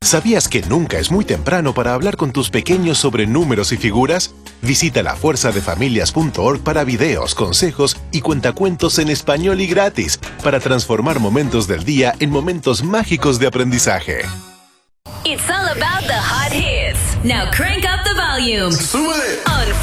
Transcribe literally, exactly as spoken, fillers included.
¿Sabías que nunca es muy temprano para hablar con tus pequeños sobre números y figuras? Visita la fuerza de familias punto org para videos, consejos y cuentacuentos en español y gratis para transformar momentos del día en momentos mágicos de aprendizaje. It's all about the hot hits. Now crank up the volume. ¡Súbele! On